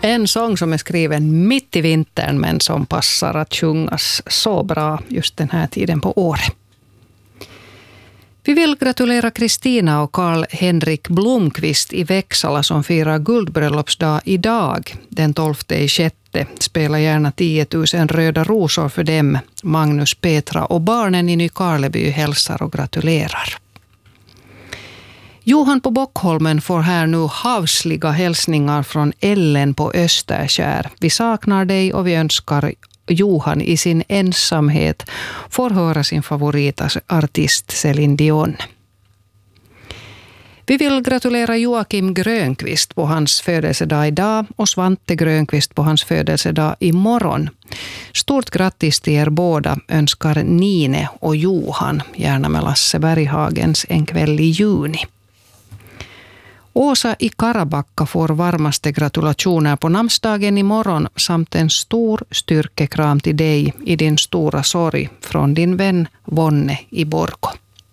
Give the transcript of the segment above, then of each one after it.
En sång som är skriven mitt i vintern men som passar att sjungas så bra just den här tiden på året. Vi vill gratulera Kristina och Karl-Henrik Blomqvist i Växala som firar guldbröllopsdag idag. Den 12/6. Spela gärna 10 000 röda rosor för dem. Magnus, Petra och barnen i Nykarleby hälsar och gratulerar. Johan på Bockholmen får här nu havsliga hälsningar från Ellen på Österskär. Vi saknar dig och vi önskar Johan i sin ensamhet får höra sin favoritartist Céline Dion. Vi vill gratulera Joakim Grönqvist på hans födelsedag idag och Svante Grönqvist på hans födelsedag imorgon. Stort grattis till er båda önskar Nine och Johan, gärna med Lasse Berghagens En kväll i juni. Åsa i Karabacka får varmaste gratulationer på namnsdagen imorgon samt en stor styrkekram till dig i din stora sorg från din vän Vonne i Borgå.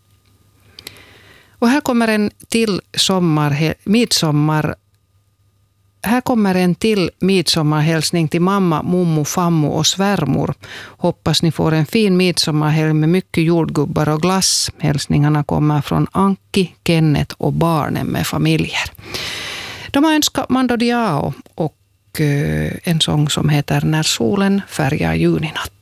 Och här kommer en till midsommarhälsning till mamma, mommo, fammo och svärmor. Hoppas ni får en fin midsommarhelg med mycket jordgubbar och glass. Hälsningarna kommer från Anki, Kenneth och barnen med familjer. De har önskat Mando Diao och en sång som heter När solen färgar juninatt.